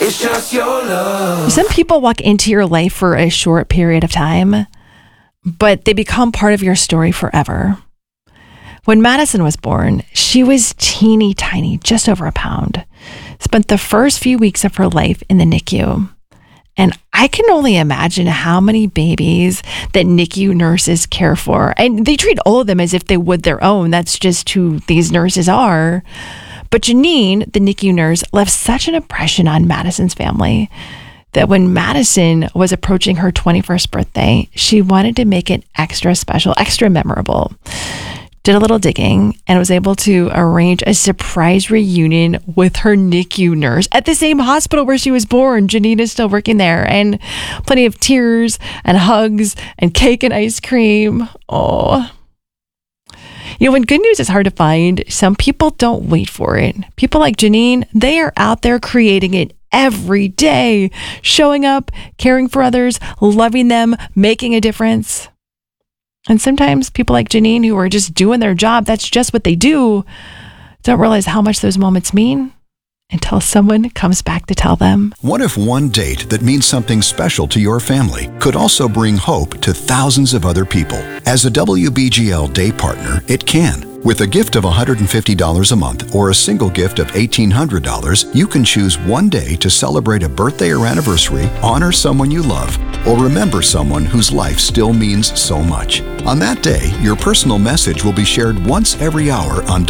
It's just your love. Some people walk into your life for a short period of time, but they become part of your story forever. When Madison was born, she was teeny tiny, just over a pound. Spent the first few weeks of her life in the NICU. And I can only imagine how many babies that NICU nurses care for. And they treat all of them as if they would their own. That's just who these nurses are. But Janine, the NICU nurse, left such an impression on Madison's family that when Madison was approaching her 21st birthday, she wanted to make it extra special, extra memorable. Did a little digging and was able to arrange a surprise reunion with her NICU nurse at the same hospital where she was born. Janine is still working there, and plenty of tears and hugs and cake and ice cream. Oh. You know, when good news is hard to find, some people don't wait for it. People like Janine, they are out there creating it every day, showing up, caring for others, loving them, making a difference. And sometimes people like Janine, who are just doing their job, that's just what they do, don't realize how much those moments mean until someone comes back to tell them. What if one date that means something special to your family could also bring hope to thousands of other people? As a WBGL day partner, it can. With a gift of $150 a month or a single gift of $1,800, you can choose one day to celebrate a birthday or anniversary, honor someone you love, or remember someone whose life still means so much. On that day, your personal message will be shared once every hour on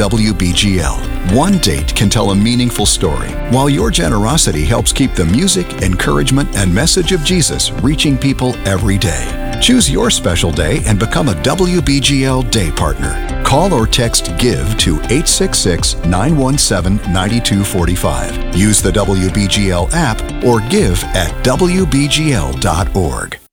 WBGL. One date can tell a meaningful story, while your generosity helps keep the music, encouragement, and message of Jesus reaching people every day. Choose your special day and become a WBGL day partner. Call or text GIVE to 866-917-9245. Use the WBGL app or give at WBGL.org.